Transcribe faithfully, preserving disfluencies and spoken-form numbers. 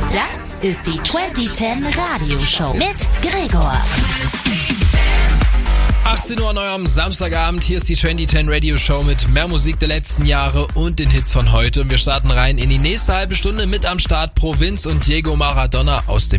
Das ist die zwanzig zehn Radioshow mit Gregor. achtzehn Uhr an eurem Samstagabend, hier ist die zwanzig zehn Radio Show mit mehr Musik der letzten Jahre und den Hits von heute. Und wir starten rein in die nächste halbe Stunde mit am Start Provinz und Diego Maradona aus dem